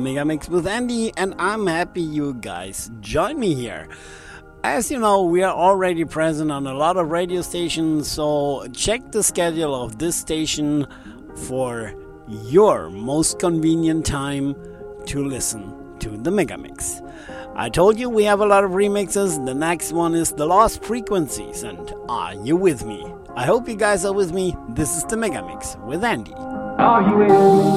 Megamix with Andy, and I'm happy you guys join me here. As you know, we are already present on a lot of radio stations, so check the schedule of this station for your most convenient time to listen to the Megamix. I told you we have a lot of remixes. The next one is The Lost Frequencies, and are you with me? I hope you guys are with me. This is the Megamix with Andy. Are you with me?